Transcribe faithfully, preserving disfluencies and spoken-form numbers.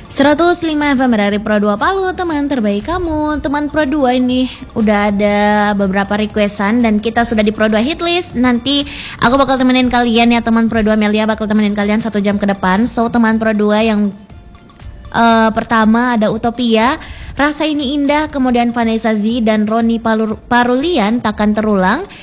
seratus lima F M dari Pro dua Palu, teman terbaik kamu. Teman Pro dua ini udah ada beberapa requestan dan kita sudah di Pro dua Hitlist. Nanti aku bakal temenin kalian ya teman Pro dua, Melia bakal temenin kalian satu jam ke depan. So teman Pro dua yang uh, pertama ada Utopia, Rasa Ini Indah, kemudian Vanessa Z dan Roni Palur- Parulian, Takkan Terulang.